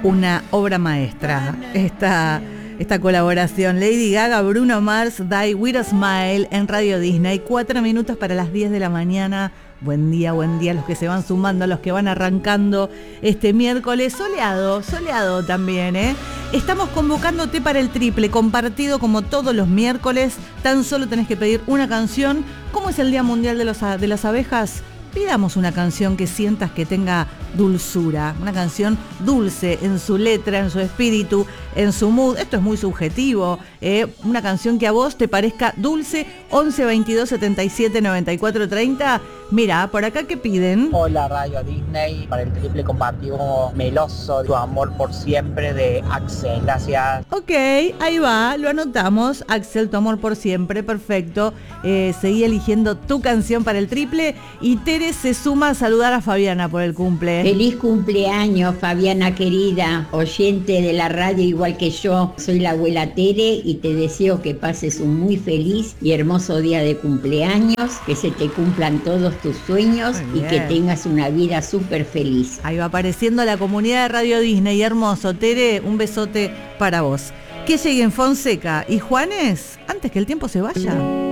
una obra maestra esta colaboración. Lady Gaga, Bruno Mars, Die With a Smile en Radio Disney. 4 minutos para las 10 de la mañana. Buen día a los que se van sumando, a los que van arrancando este miércoles. Soleado también, ¿eh? Estamos convocándote para el triple, compartido como todos los miércoles. Tan solo tenés que pedir una canción. ¿Cómo es el Día Mundial de las Abejas? Pidamos una canción que sientas que tenga dulzura, una canción dulce en su letra, en su espíritu, en su mood. Esto es muy subjetivo, una canción que a vos te parezca dulce. 11 22 77 94 30. Mira, por acá, ¿qué piden? Hola, Radio Disney, para el triple compartido Meloso, Tu Amor por Siempre, de Axel. Gracias. Ok, ahí va, lo anotamos. Axel, Tu Amor por Siempre, perfecto. Seguí eligiendo tu canción para el triple. Y Tere se suma a saludar a Fabiana por el cumple. Feliz cumpleaños, Fabiana querida, oyente de la radio igual que yo. Soy la abuela Tere y te deseo que pases un muy feliz y hermoso día de cumpleaños, que se te cumplan todos tus sueños y que tengas una vida súper feliz. Ahí va apareciendo la comunidad de Radio Disney, hermoso. Tere, un besote para vos. Que lleguen Fonseca y Juanes antes que el tiempo se vaya.